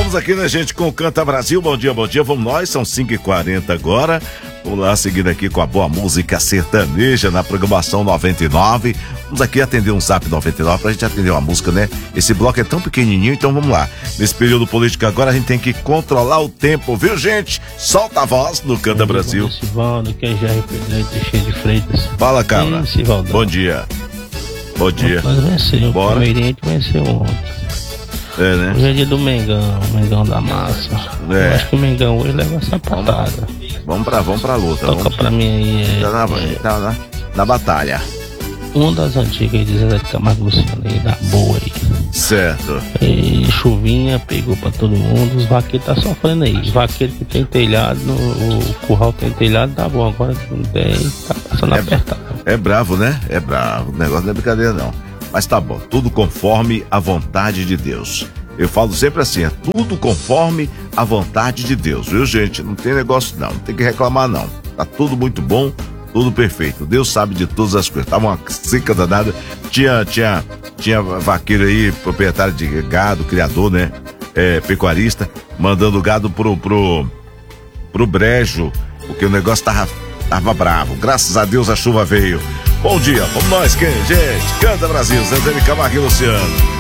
Vamos aqui, né, gente, com o Canta Brasil. Bom dia, vamos nós, são 5h40 agora. Vamos lá, seguindo aqui com a boa música sertaneja na programação 99. Vamos aqui atender um Zap 99 pra gente atender uma música, né? Esse bloco é tão pequenininho, então vamos lá. Nesse período político agora a gente tem que controlar o tempo, viu, gente? Solta a voz no Canta Brasil. Sivaldo, que é Jair Presidente cheio de Freitas. Fala, cara. Bom dia. Bom dia. Nós venceu, bora. O Palmeirense venceu ontem. É, né? Hoje é dia do Mengão da massa. É. Eu acho que o Mengão hoje leva essa patada. Vamos pra luta. Toca pra mim aí. Na batalha. Uma das antigas de Zezé de Camargo Luciano aí, da boa aí. Certo. E chuvinha pegou pra todo mundo, os vaqueiros tá sofrendo aí. Vaqueiro que tem telhado, o curral tem telhado, tá bom. Agora que não tem, tá passando apertado. É bravo, né? É bravo. O negócio não é brincadeira, não. Mas tá bom, tudo conforme a vontade de Deus. Eu falo sempre assim, é tudo conforme a vontade de Deus, viu, gente? Não tem negócio não tem que reclamar não. Tá tudo muito bom, tudo perfeito. Deus sabe de todas as coisas. Tava uma seca danada. Tinha vaqueiro aí, proprietário de gado, criador, né? Pecuarista, mandando gado pro brejo, porque o negócio tava bravo. Graças a Deus a chuva veio. Bom dia, vamos nós, gente. Canta Brasil, Zezé de Camargo e Luciano.